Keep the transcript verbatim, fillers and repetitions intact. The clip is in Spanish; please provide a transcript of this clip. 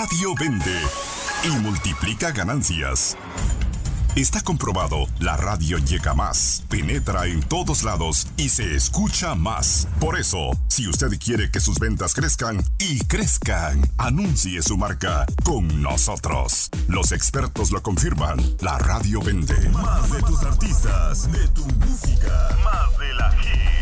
radio vende y multiplica ganancias. Está comprobado, la radio llega más, penetra en todos lados y se escucha más. Por eso, si usted quiere que sus ventas crezcan y crezcan, anuncie su marca con nosotros. Los expertos lo confirman, la radio vende. Más de tus artistas, de tu música, más de la hit.